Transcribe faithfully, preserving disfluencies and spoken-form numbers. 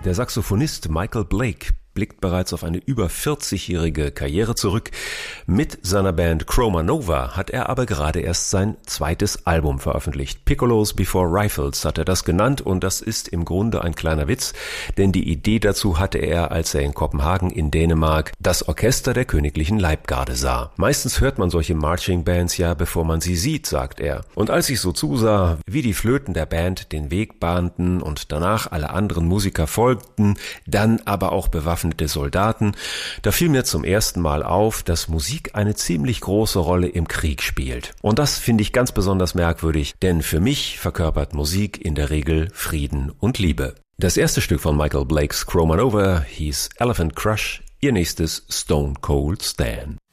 Der Saxophonist Michael Blake blickt bereits auf eine über vierzigjährige Karriere zurück. Mit seiner Band Chroma Nova hat er aber gerade erst sein zweites Album veröffentlicht. Piccolos Before Rifles hat er das genannt und das ist im Grunde ein kleiner Witz, denn die Idee dazu hatte er, als er in Kopenhagen in Dänemark das Orchester der Königlichen Leibgarde sah. Meistens hört man solche Marching Bands ja, bevor man sie sieht, sagt er. Und als ich so zusah, wie die Flöten der Band den Weg bahnten und danach alle anderen Musiker folgten, dann aber auch bewaffnet Soldaten, da fiel mir zum ersten Mal auf, dass Musik eine ziemlich große Rolle im Krieg spielt. Und das finde ich ganz besonders merkwürdig, denn für mich verkörpert Musik in der Regel Frieden und Liebe. Das erste Stück von Michael Blakes Chroma Nova hieß Elephant Crush, ihr nächstes Stone Cold Stan.